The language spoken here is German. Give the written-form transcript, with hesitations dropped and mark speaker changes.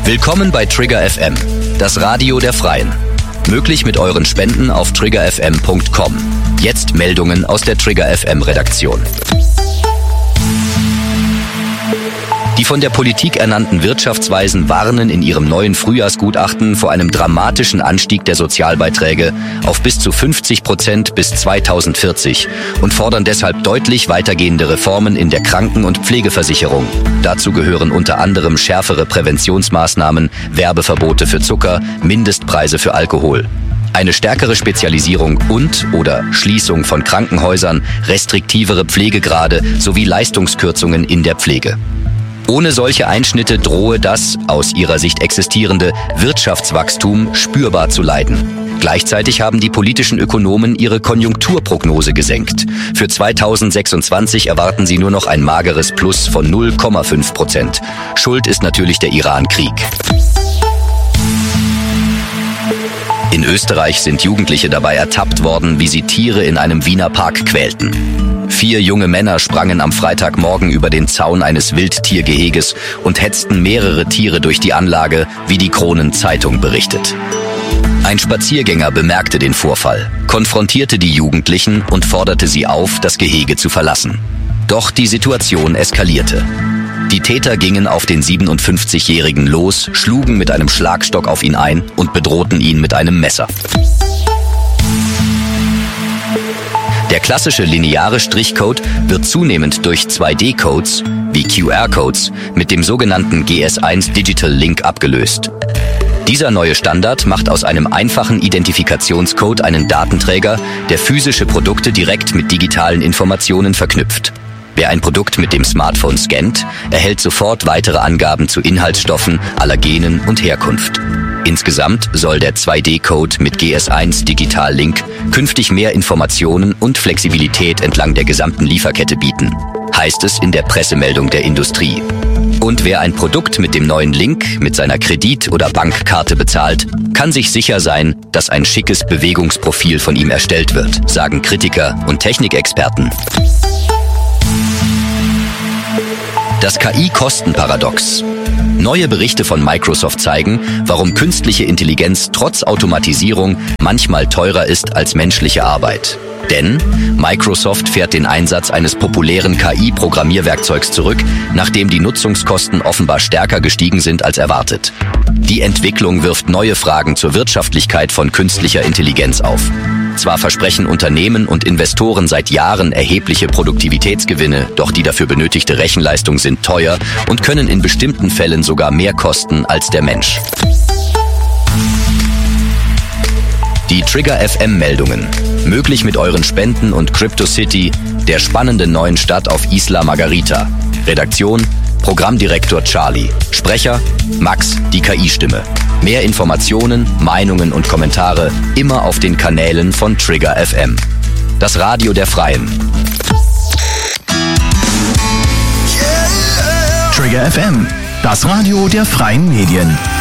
Speaker 1: Willkommen bei Trigger FM, das Radio der Freien. Möglich mit euren Spenden auf triggerfm.com. Jetzt Meldungen aus der Trigger FM Redaktion. Die von der Politik ernannten Wirtschaftsweisen warnen in ihrem neuen Frühjahrsgutachten vor einem dramatischen Anstieg der Sozialbeiträge auf bis zu 50% bis 2040 und fordern deshalb deutlich weitergehende Reformen in der Kranken- und Pflegeversicherung. Dazu gehören unter anderem schärfere Präventionsmaßnahmen, Werbeverbote für Zucker, Mindestpreise für Alkohol. Eine stärkere Spezialisierung und/oder Schließung von Krankenhäusern, restriktivere Pflegegrade sowie Leistungskürzungen in der Pflege. Ohne solche Einschnitte drohe das, aus ihrer Sicht existierende, Wirtschaftswachstum spürbar zu leiden. Gleichzeitig haben die politischen Ökonomen ihre Konjunkturprognose gesenkt. Für 2026 erwarten sie nur noch ein mageres Plus von 0,5%. Schuld ist natürlich der Iran-Krieg. In Österreich sind Jugendliche dabei ertappt worden, wie sie Tiere in einem Wiener Park quälten. 4 junge Männer sprangen am Freitagmorgen über den Zaun eines Wildtiergeheges und hetzten mehrere Tiere durch die Anlage, wie die Kronenzeitung berichtet. Ein Spaziergänger bemerkte den Vorfall, konfrontierte die Jugendlichen und forderte sie auf, das Gehege zu verlassen. Doch die Situation eskalierte. Die Täter gingen auf den 57-Jährigen los, schlugen mit einem Schlagstock auf ihn ein und bedrohten ihn mit einem Messer. Der klassische lineare Strichcode wird zunehmend durch 2D-Codes, wie QR-Codes, mit dem sogenannten GS1 Digital Link abgelöst. Dieser neue Standard macht aus einem einfachen Identifikationscode einen Datenträger, der physische Produkte direkt mit digitalen Informationen verknüpft. Wer ein Produkt mit dem Smartphone scannt, erhält sofort weitere Angaben zu Inhaltsstoffen, Allergenen und Herkunft. Insgesamt soll der 2D-Code mit GS1 Digital Link künftig mehr Informationen und Flexibilität entlang der gesamten Lieferkette bieten, heißt es in der Pressemeldung der Industrie. Und wer ein Produkt mit dem neuen Link mit seiner Kredit- oder Bankkarte bezahlt, kann sich sicher sein, dass ein schickes Bewegungsprofil von ihm erstellt wird, sagen Kritiker und Technikexperten. Das KI-Kostenparadox. Neue Berichte von Microsoft zeigen, warum künstliche Intelligenz trotz Automatisierung manchmal teurer ist als menschliche Arbeit. Denn Microsoft fährt den Einsatz eines populären KI-Programmierwerkzeugs zurück, nachdem die Nutzungskosten offenbar stärker gestiegen sind als erwartet. Die Entwicklung wirft neue Fragen zur Wirtschaftlichkeit von künstlicher Intelligenz auf. Zwar versprechen Unternehmen und Investoren seit Jahren erhebliche Produktivitätsgewinne, doch die dafür benötigte Rechenleistung sind teuer und können in bestimmten Fällen sogar mehr kosten als der Mensch. Die Trigger FM Meldungen. Möglich mit euren Spenden und CryptoCity, der spannenden neuen Stadt auf Isla Margarita. Redaktion: Programmdirektor Charlie. Sprecher: Max, die KI-Stimme. Mehr Informationen, Meinungen und Kommentare immer auf den Kanälen von Trigger FM. Das Radio der Freien.
Speaker 2: Trigger FM, das Radio der freien Medien.